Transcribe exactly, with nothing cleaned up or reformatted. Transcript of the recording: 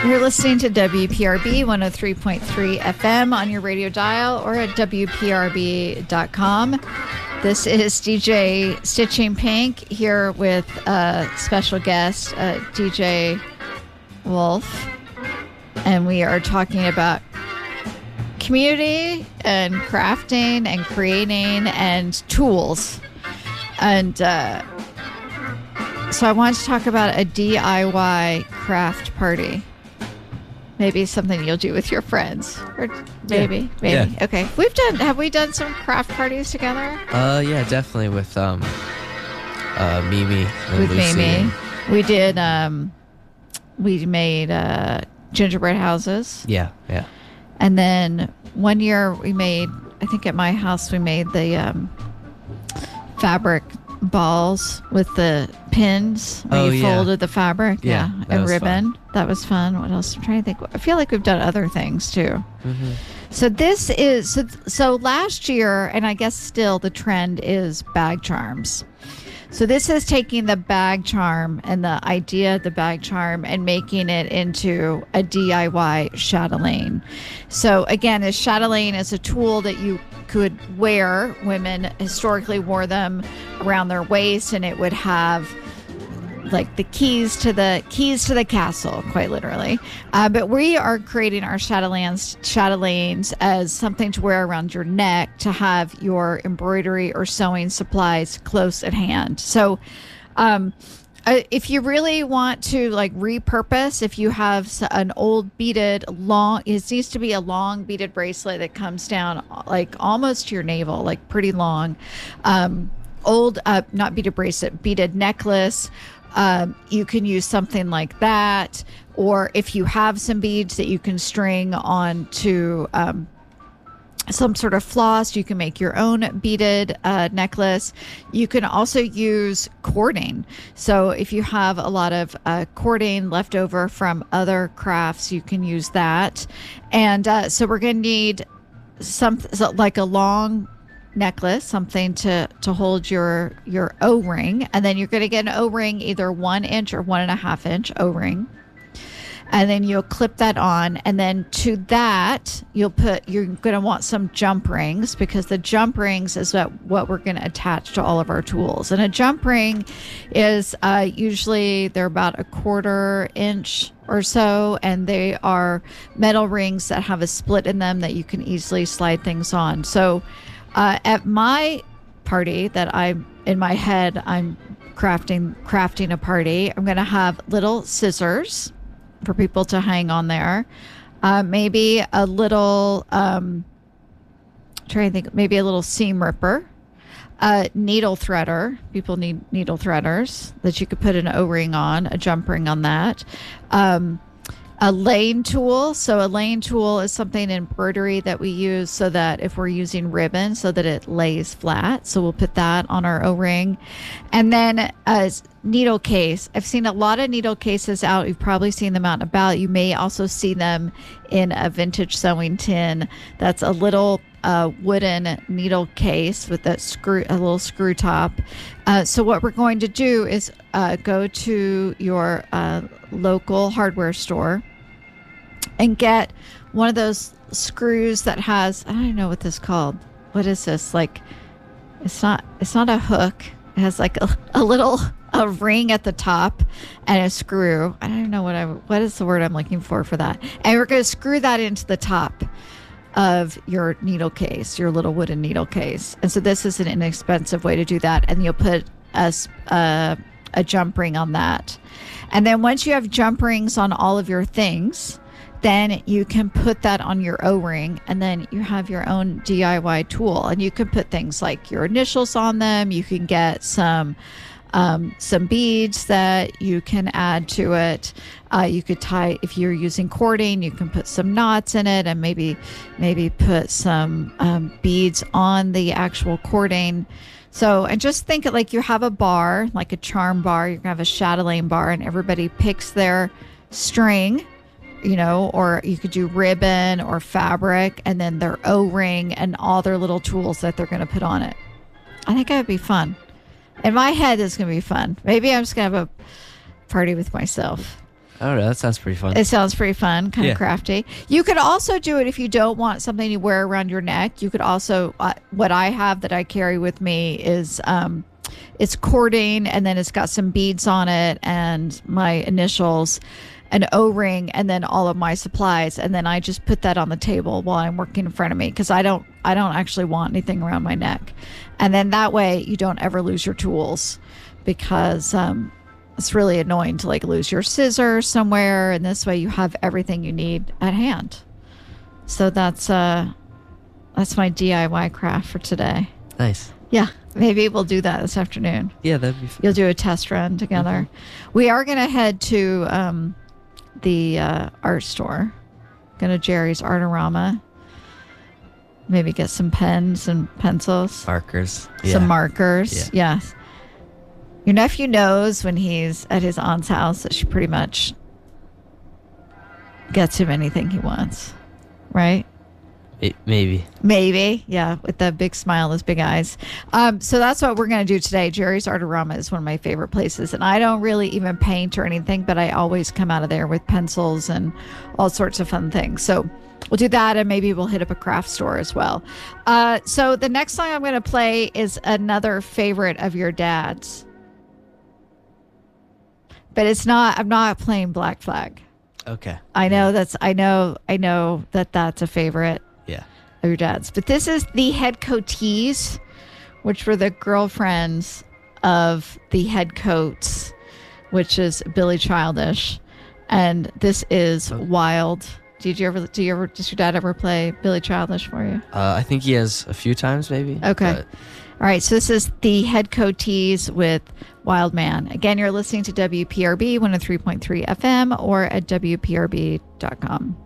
You're listening to W P R B one oh three point three F M on your radio dial or at W P R B dot com. This is D J Stitching Pink here with a special guest, uh, D J Wolf. And we are talking about community and crafting and creating and tools. And uh, so I wanted to talk about a D I Y craft party. Maybe something you'll do with your friends, or maybe, yeah. maybe. Yeah. Okay, we've done. Have we done some craft parties together? Uh, yeah, definitely with um, uh, Mimi and With Lucy. Mimi, we did. Um, we made uh, gingerbread houses. Yeah, yeah. And then one year we made. I think at my house we made the um, fabric balls with the pins where Oh, you yeah. folded the fabric, Yeah, yeah, that and was ribbon. fun. That was fun. What else? I'm trying to think. I feel like we've done other things too. Mm-hmm. So this is so, so last year, and I guess still the trend is bag charms. So this is taking the bag charm and the idea of the bag charm and making it into a D I Y chatelaine. So again, a chatelaine is a tool that you could wear. Women historically wore them around their waist, and it would have like the keys to the keys to the castle, quite literally. Uh, but we are creating our chatelaines, chatelaines as something to wear around your neck to have your embroidery or sewing supplies close at hand. So um, uh, if you really want to like repurpose, if you have s- an old beaded long, it needs to be a long beaded bracelet that comes down like almost to your navel, like pretty long. Um, old, uh, not beaded bracelet, beaded necklace. Um, you can use something like that, or if you have some beads that you can string on to um, some sort of floss, you can make your own beaded uh, necklace. You can also use cording. So if you have a lot of uh, cording left over from other crafts, you can use that. And uh, so we're going to need some so like a long necklace, something to to hold your your O-ring, and then you're going to get an O-ring, either one inch or one and a half inch O-ring, and then you'll clip that on, and then to that you'll put you're going to want some jump rings, because the jump rings is what what we're going to attach to all of our tools. And a jump ring is uh, usually they're about a quarter inch or so, and they are metal rings that have a split in them that you can easily slide things on. So Uh, at my party that I'm in my head, I'm crafting crafting a party. I'm going to have little scissors for people to hang on there. Uh, maybe a little, um, trying to think, maybe a little seam ripper, a needle threader. People need needle threaders that you could put an O-ring on, a jump ring on that. Um, A lane tool. So a lane tool is something in embroidery that we use so that if we're using ribbon, so that it lays flat. So we'll put that on our O-ring. And then a needle case. I've seen a lot of needle cases out. You've probably seen them out and about. You may also see them in a vintage sewing tin. That's a little uh, wooden needle case with that screw, a little screw top. Uh, so what we're going to do is uh, go to your uh, local hardware store and get one of those screws that has, I don't know what this is called. What is this? Like, it's not, it's not a hook. It has like a, a little, a ring at the top and a screw. I don't know what I, what is the word I'm looking for for that. And we're going to screw that into the top of your needle case, your little wooden needle case. And so this is an inexpensive way to do that. And you'll put a, a, a jump ring on that. And then once you have jump rings on all of your things, then you can put that on your O-ring, and then you have your own D I Y tool. And you can put things like your initials on them. You can get some um, some beads that you can add to it. Uh, you could tie, if you're using cording, you can put some knots in it, and maybe maybe put some um, beads on the actual cording. So, and just think it like you have a bar, like a charm bar. You're gonna have a chatelaine bar, and everybody picks their string, you know, or you could do ribbon or fabric, and then their O-ring and all their little tools that they're going to put on it. I think that would be fun. In my head, it's going to be fun. Maybe I'm just going to have a party with myself. Oh, that sounds pretty fun. It sounds pretty fun, kind Yeah. of crafty. You could also do it if you don't want something you wear around your neck. You could also, uh, what I have that I carry with me is um, it's cording, and then it's got some beads on it and my initials, an O-ring, and then all of my supplies. And then I just put that on the table while I'm working in front of me because I don't, I don't actually want anything around my neck. And then that way you don't ever lose your tools because um, it's really annoying to like lose your scissors somewhere. And this way you have everything you need at hand. So that's uh, that's my D I Y craft for today. Nice. Yeah, maybe we'll do that this afternoon. Yeah, that'd be fun. You'll do a test run together. Mm-hmm. We are going to head to um, the uh, art store. Going to Jerry's Artorama. Maybe get some pens and pencils. Markers. Some Yeah. markers. Yeah. Yes. Your nephew knows when he's at his aunt's house that she pretty much gets him anything he wants. Right? It, maybe. Maybe, yeah, with the big smile, those big eyes. Um, so that's what we're going to do today. Jerry's Artorama is one of my favorite places, and I don't really even paint or anything, but I always come out of there with pencils and all sorts of fun things. So we'll do that, and maybe we'll hit up a craft store as well. Uh, so the next song I'm going to play is another favorite of your dad's, but it's not. I'm not playing Black Flag. Okay. I know that's. I know. I know that that's a favorite Yeah. of your dad's. But this is the Head Coatees, which were the girlfriends of the Head Coats, which is Billy Childish. And this is Oh. Wild. Did you ever, do you ever, does your dad ever play Billy Childish for you? Uh, I think he has a few times, maybe. Okay. but- All right. So this is the Head Coatees with Wild Man. Again, you're listening to W P R B one oh three point three F M or at W P R B dot com.